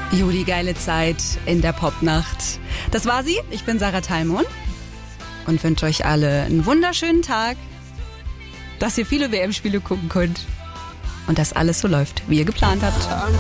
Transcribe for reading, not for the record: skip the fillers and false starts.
Die geile Zeit in der Popnacht. Das war sie. Ich bin Sarah Thalmon und wünsche euch alle einen wunderschönen Tag, dass ihr viele WM-Spiele gucken könnt und dass alles so läuft, wie ihr geplant habt.